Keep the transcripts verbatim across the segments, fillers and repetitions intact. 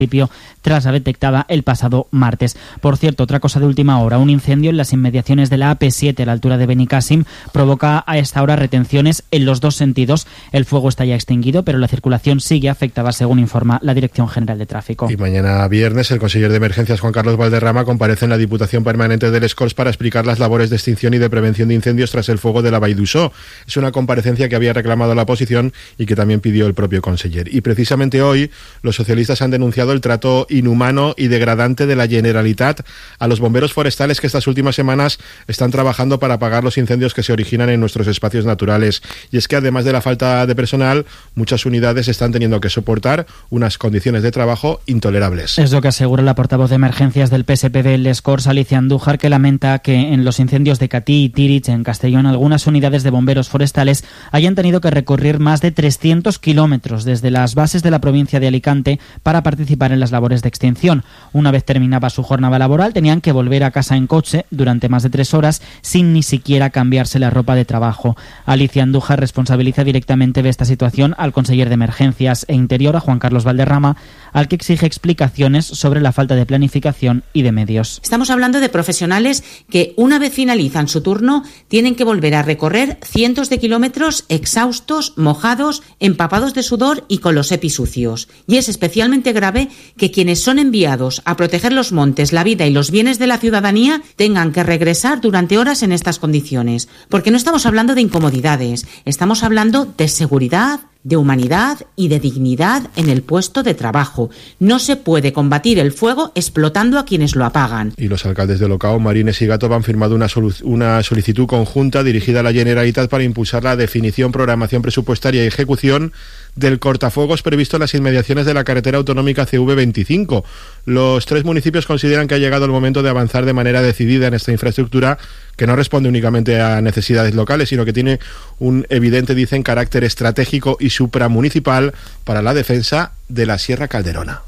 tras la detectada el pasado martes. Por cierto, otra cosa de última hora, un incendio en las inmediaciones de la A P siete a la altura de Benicàssim provoca a esta hora retenciones en los dos sentidos. El fuego está ya extinguido, pero la circulación sigue afectada, según informa la Dirección General de Tráfico. Y mañana viernes el conseller de Emergencias, Juan Carlos Valderrama, comparece en la Diputación Permanente del Escorç para explicar las labores de extinción y de prevención de incendios tras el fuego de la Vall d'Uixó. Es una comparecencia que había reclamado la oposición y que también pidió el propio conseller. Y precisamente hoy los socialistas han denunciado el trato inhumano y degradante de la Generalitat a los bomberos forestales que estas últimas semanas están trabajando para apagar los incendios que se originan en nuestros espacios naturales. Y es que además de la falta de personal, muchas unidades están teniendo que soportar unas condiciones de trabajo intolerables. Es lo que asegura la portavoz de emergencias del P S P B, el Escorç, Alicia Andújar, que lamenta que en los incendios de Catí y Tírig, en Castellón, algunas unidades de bomberos forestales hayan tenido que recorrer más de trescientos kilómetros desde las bases de la provincia de Alicante para participar en las labores de extinción. Una vez terminaba su jornada laboral, tenían que volver a casa en coche durante más de tres horas sin ni siquiera cambiarse la ropa de trabajo. Alicia Andújar responsabiliza directamente de esta situación al conseller de Emergencias e Interior, a Juan Carlos Valderrama, al que exige explicaciones sobre la falta de planificación y de medios. Estamos hablando de profesionales que una vez finalizan su turno tienen que volver a recorrer cientos de kilómetros exhaustos, mojados, empapados de sudor y con los EPI sucios. Y es especialmente grave que quienes son enviados a proteger los montes, la vida y los bienes de la ciudadanía tengan que regresar durante horas en estas condiciones. Porque no estamos hablando de incomodidades, estamos hablando de seguridad, de humanidad y de dignidad en el puesto de trabajo. No se puede combatir el fuego explotando a quienes lo apagan. Y los alcaldes de Olocau, Marines y Gàtova han firmado una, solu- una solicitud conjunta dirigida a la Generalitat para impulsar la definición, programación presupuestaria y ejecución del cortafuegos previsto en las inmediaciones de la carretera autonómica C V veinticinco. Los tres municipios consideran que ha llegado el momento de avanzar de manera decidida en esta infraestructura que no responde únicamente a necesidades locales, sino que tiene un evidente, dicen, carácter estratégico y supramunicipal para la defensa de la Sierra Calderona.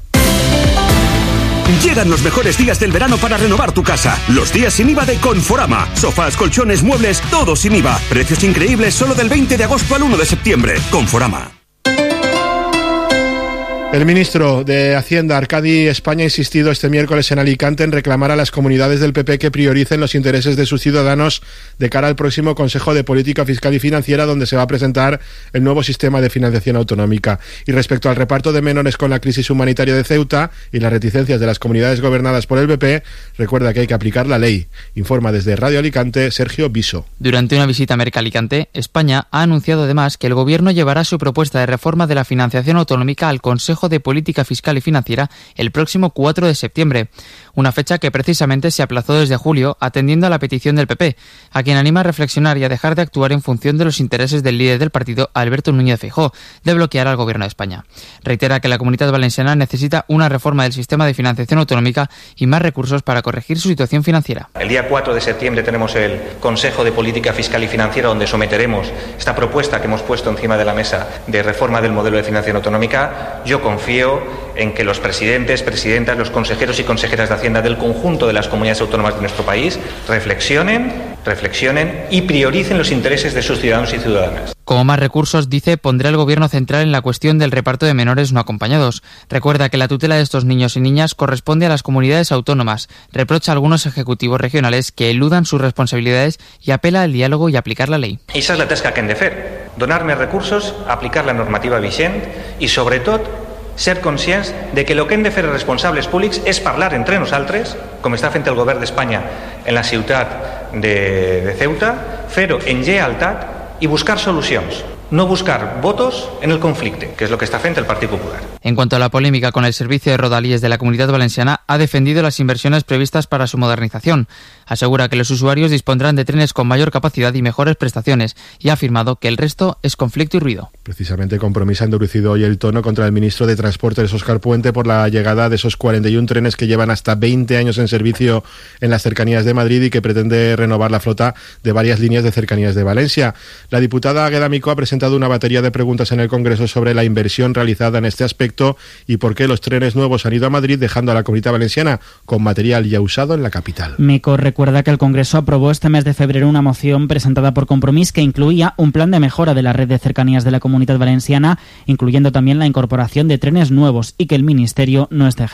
Llegan los mejores días del verano para renovar tu casa. Los días sin I V A de Conforama. Sofás, colchones, muebles, todo sin I V A. Precios increíbles solo del veinte de agosto al uno de septiembre. Conforama. El ministro de Hacienda, Arcadi España, ha insistido este miércoles en Alicante en reclamar a las comunidades del P P que prioricen los intereses de sus ciudadanos de cara al próximo Consejo de Política Fiscal y Financiera, donde se va a presentar el nuevo sistema de financiación autonómica. Y respecto al reparto de menores con la crisis humanitaria de Ceuta y las reticencias de las comunidades gobernadas por el P P, recuerda que hay que aplicar la ley. Informa desde Radio Alicante Sergio Viso. Durante una visita a Mercalicante, España ha anunciado además que el Gobierno llevará su propuesta de reforma de la financiación autonómica al Consejo de Política Fiscal y Financiera el próximo cuatro de septiembre, una fecha que precisamente se aplazó desde julio atendiendo a la petición del P P, a quien anima a reflexionar y a dejar de actuar en función de los intereses del líder del partido, Alberto Núñez Feijóo, de bloquear al Gobierno de España. Reitera que la Comunidad Valenciana necesita una reforma del sistema de financiación autonómica y más recursos para corregir su situación financiera. El día cuatro de septiembre tenemos el Consejo de Política Fiscal y Financiera, donde someteremos esta propuesta que hemos puesto encima de la mesa de reforma del modelo de financiación autonómica. Yo confío en que los presidentes, presidentas, los consejeros y consejeras de Hacienda del conjunto de las comunidades autónomas de nuestro país reflexionen, reflexionen y prioricen los intereses de sus ciudadanos y ciudadanas. Como más recursos, dice, pondrá el Gobierno central en la cuestión del reparto de menores no acompañados. Recuerda que la tutela de estos niños y niñas corresponde a las comunidades autónomas. Reprocha a algunos ejecutivos regionales que eludan sus responsabilidades y apela al diálogo y aplicar la ley. Esa es la tasca que hem de fer. Donar més recursos, aplicar la normativa vigent i, sobretot, ser conscients de que el que hem de fer els responsables públics és parlar entre nosaltres, com està fent el govern d'Espanya en la ciutat de, de Ceuta, fer-ho en lleialtat i buscar solucions, no buscar votos en el conflicte, que es lo que está frente al Partido Popular. En cuanto a la polémica con el servicio de rodalíes de la Comunidad Valenciana, ha defendido las inversiones previstas para su modernización. Asegura que los usuarios dispondrán de trenes con mayor capacidad y mejores prestaciones y ha afirmado que el resto es conflicto y ruido. Precisamente Compromís ha endurecido hoy el tono contra el ministro de Transportes, Óscar Puente, por la llegada de esos cuarenta y uno trenes que llevan hasta veinte años en servicio en las cercanías de Madrid y que pretende renovar la flota de varias líneas de cercanías de Valencia. La diputada Águeda Micó ha presentado una batería de preguntas en el Congreso sobre la inversión realizada en este aspecto y por qué los trenes nuevos han ido a Madrid dejando a la Comunidad Valenciana con material ya usado en la capital. Micó recuerda que el Congreso aprobó este mes de febrero una moción presentada por Compromís que incluía un plan de mejora de la red de cercanías de la Comunitat Valenciana, incluyendo también la incorporación de trenes nuevos, y que el Ministerio no está